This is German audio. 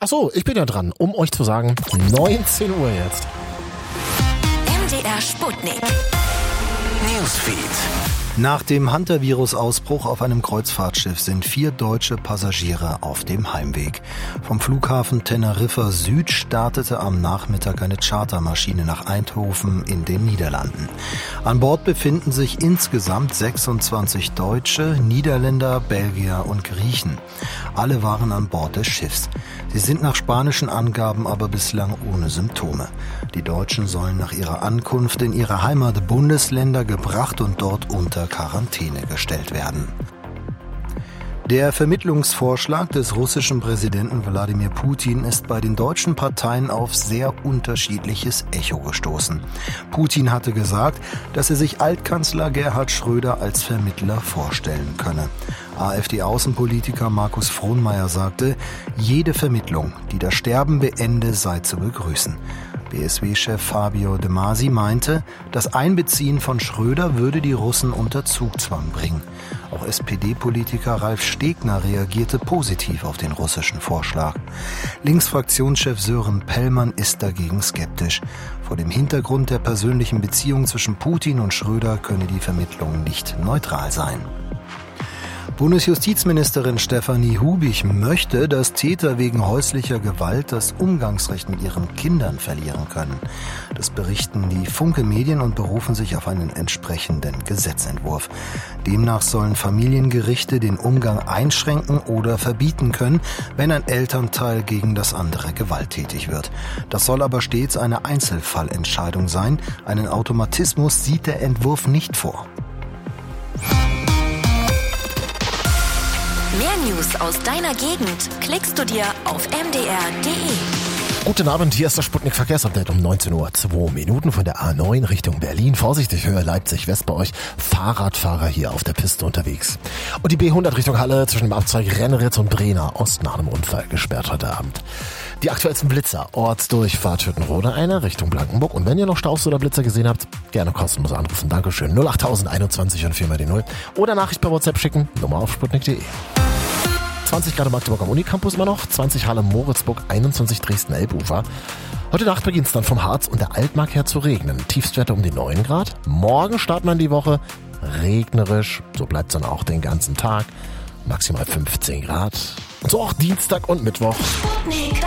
Achso, ich bin ja dran, um euch zu sagen, 19 Uhr jetzt. MDR Sputnik. Newsfeed. Nach dem Hunter-Virus-Ausbruch auf einem Kreuzfahrtschiff sind 4 deutsche Passagiere auf dem Heimweg. Vom Flughafen Teneriffa Süd startete am Nachmittag eine Chartermaschine nach Eindhoven in den Niederlanden. An Bord befinden sich insgesamt 26 Deutsche, Niederländer, Belgier und Griechen. Alle waren an Bord des Schiffs. Sie sind nach spanischen Angaben aber bislang ohne Symptome. Die Deutschen sollen nach ihrer Ankunft in ihre Heimatbundesländer gebracht und dort unter Quarantäne gestellt werden. Der Vermittlungsvorschlag des russischen Präsidenten Wladimir Putin ist bei den deutschen Parteien auf sehr unterschiedliches Echo gestoßen. Putin hatte gesagt, dass er sich Altkanzler Gerhard Schröder als Vermittler vorstellen könne. AfD-Außenpolitiker Markus Frohnmayer sagte, jede Vermittlung, die das Sterben beende, sei zu begrüßen. BSW-Chef Fabio De Masi meinte, das Einbeziehen von Schröder würde die Russen unter Zugzwang bringen. Auch SPD-Politiker Ralf Stegner reagierte positiv auf den russischen Vorschlag. Linksfraktionschef Sören Pellmann ist dagegen skeptisch. Vor dem Hintergrund der persönlichen Beziehung zwischen Putin und Schröder könne die Vermittlung nicht neutral sein. Bundesjustizministerin Stefanie Hubich möchte, dass Täter wegen häuslicher Gewalt das Umgangsrecht mit ihren Kindern verlieren können. Das berichten die Funke-Medien und berufen sich auf einen entsprechenden Gesetzentwurf. Demnach sollen Familiengerichte den Umgang einschränken oder verbieten können, wenn ein Elternteil gegen das andere gewalttätig wird. Das soll aber stets eine Einzelfallentscheidung sein. Einen Automatismus sieht der Entwurf nicht vor. Mehr News aus deiner Gegend klickst du dir auf mdr.de. Guten Abend, hier ist das Sputnik Verkehrsupdate um 19 Uhr. 2 Minuten von der A9 Richtung Berlin. Vorsichtig, Höhe Leipzig West bei euch. Fahrradfahrer hier auf der Piste unterwegs. Und die B100 Richtung Halle zwischen dem Abzweig Renneritz und Brenner Ost nach einem Unfall gesperrt heute Abend. Die aktuellsten Blitzer, Ortsdurchfahrt Hüttenrode, einer Richtung Blankenburg. Und wenn ihr noch Staus oder Blitzer gesehen habt, gerne kostenlos anrufen. Dankeschön. 08021 und 4 mal die 0. Oder Nachricht per WhatsApp schicken. Nummer auf sputnik.de. 20 Grad Magdeburg am Unicampus immer noch, 20 Halle Moritzburg, 21 Dresden Elbufer. Heute Nacht beginnt es dann vom Harz und der Altmark her zu regnen. Tiefstwerte um die 9 Grad. Morgen starten wir in die Woche regnerisch, so bleibt es dann auch den ganzen Tag. Maximal 15 Grad. Und so auch Dienstag und Mittwoch.